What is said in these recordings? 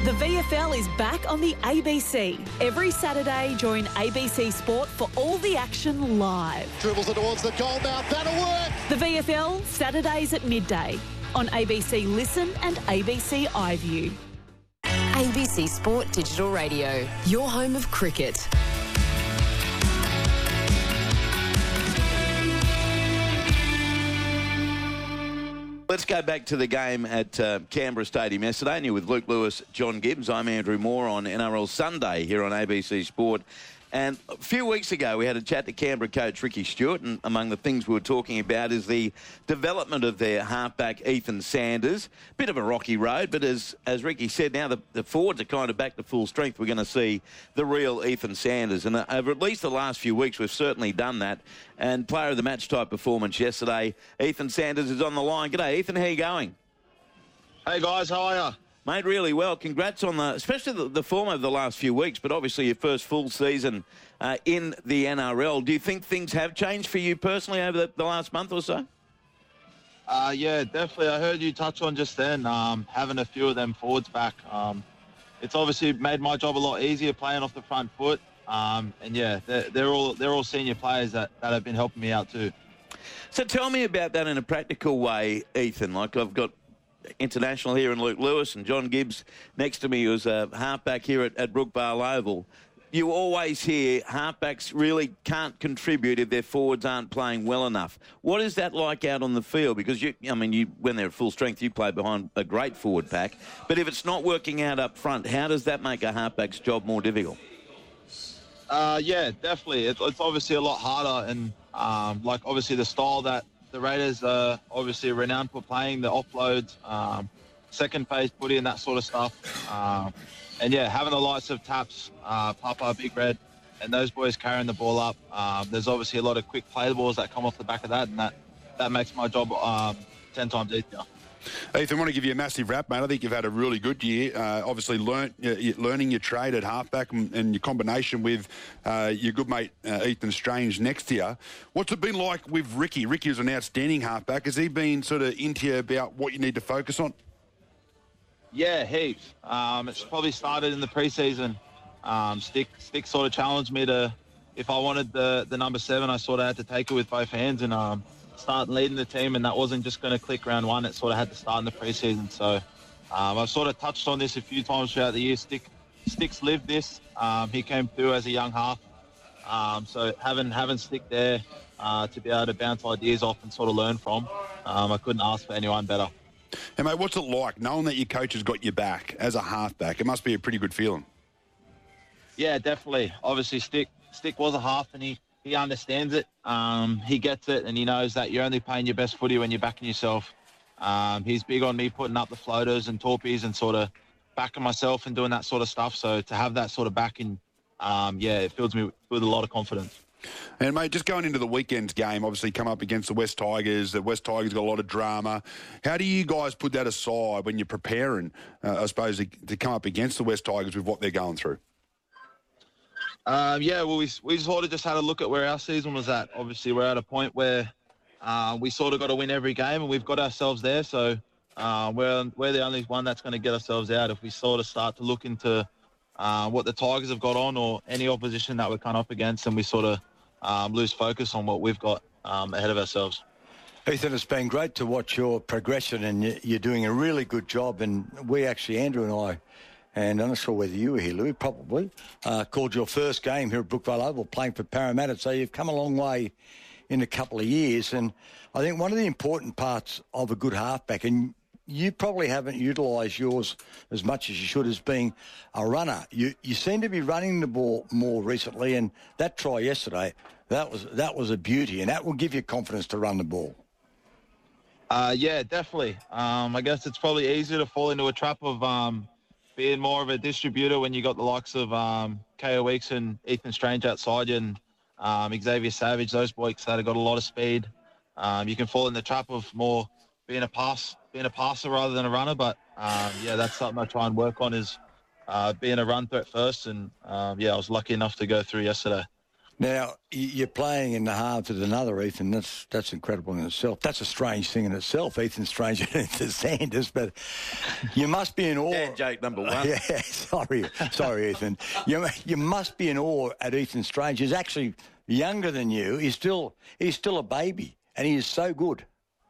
The VFL is back on the ABC. Every Saturday, join ABC Sport for all the action live. Dribbles it towards the goal mouth. That'll work. The VFL, Saturdays at midday on ABC Listen and ABC iView. ABC Sport Digital Radio, your home of cricket. Let's go back to the game at Canberra Stadium yesterday. And you're with Luke Lewis, John Gibbs. I'm Andrew Moore on NRL Sunday here on ABC Sport. And a few weeks ago, we had a chat to Canberra coach Ricky Stewart, and among the things we were talking about is the development of their halfback, Ethan Sanders. Bit of a rocky road, but as Ricky said, now the forwards are kind of back to full strength. We're going to see the real Ethan Sanders. And over at least the last few weeks, we've certainly done that. And player of the match type performance yesterday, Ethan Sanders is on the line. G'day, Ethan. How are you going? Hey, guys. How are you? Mate, really well. Congrats on especially the form over the last few weeks, but obviously your first full season in the NRL. Do you think things have changed for you personally over the last month or so? Yeah, definitely. I heard you touch on just then having a few of them forwards back. It's obviously made my job a lot easier playing off the front foot. And yeah, they're all senior players that have been helping me out too. So tell me about that in a practical way, Ethan. Like I've got international here in Luke Lewis and John Gibbs next to me, who's a halfback here at Brookvale Oval. You always hear halfbacks really can't contribute if their forwards aren't playing well enough. What is that like out on the field? Because when they're at full strength, you play behind a great forward pack. But if it's not working out up front, how does that make a halfback's job more difficult? Yeah, definitely. It's obviously a lot harder, and obviously the style that the Raiders are obviously renowned for playing, the offloads, second phase footy and that sort of stuff. And yeah, having the likes of Taps, Papa, Big Red, and those boys carrying the ball up, there's obviously a lot of quick play balls that come off the back of that, and that makes my job 10 times easier. Ethan, I want to give you a massive wrap, mate. I think you've had a really good year. Obviously, learning your trade at halfback and your combination with your good mate Ethan Strange next to you. What's it been like with Ricky? Ricky is an outstanding halfback. Has he been sort of into you about what you need to focus on? Yeah, heaps. It's probably started in the preseason. Stick sort of challenged me to, if I wanted the number 7, I sort of had to take it with both hands and start leading the team, and that wasn't just going to click round one. It sort of had to start in the preseason. So I've sort of touched on this a few times throughout the year. Stick's lived this. He came through as a young half. So having Stick there to be able to bounce ideas off and sort of learn from, I couldn't ask for anyone better. Hey, mate, what's it like knowing that your coach has got your back as a halfback? It must be a pretty good feeling. Yeah, definitely. Obviously, Stick was a half, and he understands it. He gets it, and he knows that you're only playing your best footy when you're backing yourself. He's big on me putting up the floaters and torpies and sort of backing myself and doing that sort of stuff. So to have that sort of backing, it fills me with a lot of confidence. And, mate, just going into the weekend's game, obviously come up against the West Tigers. The West Tigers got a lot of drama. How do you guys put that aside when you're preparing, I suppose, to come up against the West Tigers with what they're going through? We sort of just had a look at where our season was at. Obviously, we're at a point where we sort of got to win every game, and we've got ourselves there. So we're the only one that's going to get ourselves out if we sort of start to look into what the Tigers have got on or any opposition that we're coming up against, and we sort of lose focus on what we've got ahead of ourselves. Ethan, it's been great to watch your progression, and you're doing a really good job. And we actually, Andrew and I, and I'm not sure whether you were here, Louis, probably, called your first game here at Brookvale Oval playing for Parramatta. So you've come a long way in a couple of years. And I think one of the important parts of a good halfback, and you probably haven't utilised yours as much as you should, as being a runner. You seem to be running the ball more recently, and that try yesterday, that was a beauty, and that will give you confidence to run the ball. Yeah, definitely. I guess it's probably easier to fall into a trap of being more of a distributor when you got the likes of K.O. Weeks and Ethan Strange outside you, and Xavier Savage, those boys that have got a lot of speed. You can fall in the trap of more being a passer rather than a runner. But that's something I try and work on, is being a run threat first. And I was lucky enough to go through yesterday. Now, you're playing in the halves with another Ethan. That's incredible in itself. That's a strange thing in itself. Ethan's stranger than Ethan Sanders, but you must be in awe. Dad joke number one. Yeah, sorry, Ethan. You must be in awe at Ethan Strange. He's actually younger than you. He's still a baby, and he is so good.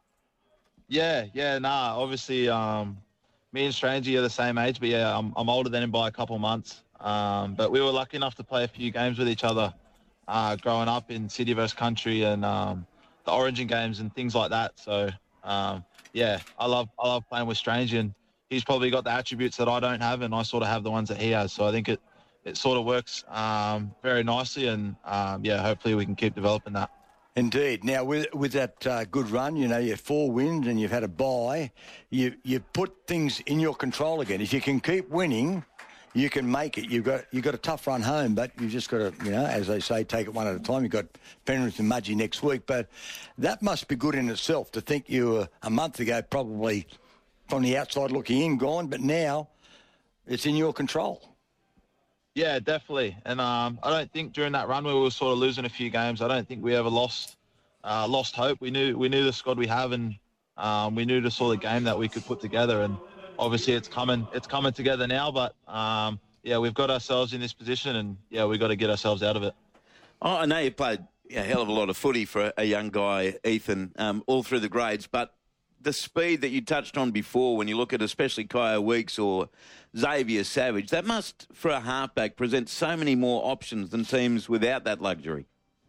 Obviously, me and Strangey are the same age, but yeah, I'm older than him by a couple of months. But we were lucky enough to play a few games with each other growing up in City versus Country and the Origin games and things like that. So I love playing with Strangey, and he's probably got the attributes that I don't have, and I sort of have the ones that he has. So I think it sort of works very nicely, and hopefully we can keep developing that. Indeed. Now, with that good run, you know, you're 4 wins and you've had a bye, you put things in your control again. If you can keep winning, you can make it. You've got a tough run home, but you've just got to, you know, as they say, take it one at a time. You've got Penrith and Mudgee next week, but that must be good in itself to think you were a month ago probably from the outside looking in gone, but now it's in your control. Yeah, definitely. And I don't think during that run where we were sort of losing a few games, I don't think we ever lost hope. We knew the squad we have, and we knew the sort of game that we could put together. And obviously it's coming together now. But we've got ourselves in this position, and we've got to get ourselves out of it. Oh, I know you played a hell of a lot of footy for a young guy, Ethan, all through the grades, but the speed that you touched on before, when you look at especially Kyle Weeks or Xavier Savage, that must, for a halfback, present so many more options than teams without that luxury.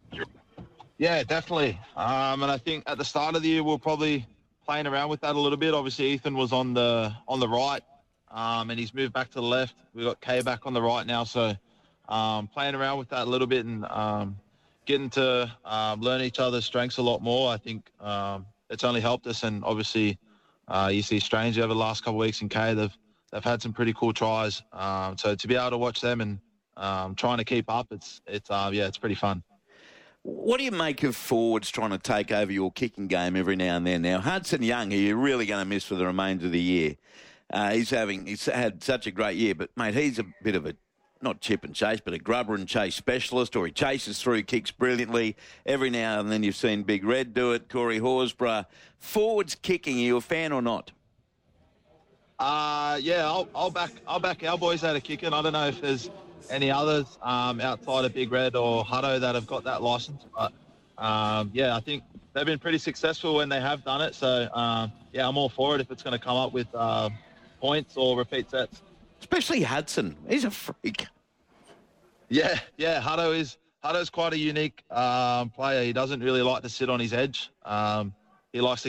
Yeah, definitely. And I think at the start of the year, we're probably playing around with that a little bit. Obviously, Ethan was on the right, and he's moved back to the left. We've got Kay back on the right now, so playing around with that a little bit and getting to learn each other's strengths a lot more. I think it's only helped us, and obviously you see Strange over the last couple of weeks in Kay, they've had some pretty cool tries. So to be able to watch them and trying to keep up, it's pretty fun. What do you make of forwards trying to take over your kicking game every now and then? Now, Hudson Young, who you're really going to miss for the remainder of the year, he's had such a great year, but, mate, he's a bit of a, not chip and chase, but a grubber and chase specialist, or he chases through kicks brilliantly. Every now and then you've seen Big Red do it, Corey Horsburgh. Forwards kicking, are you a fan or not? I'll back our boys out of kicking. I don't know if there's any others outside of Big Red or Hutto that have got that license, but I think they've been pretty successful when they have done it. So I'm all for it if it's going to come up with points or repeat sets. Especially Hudson, he's a freak. Yeah, Hutto's quite a unique player. He doesn't really like to sit on his edge. He likes to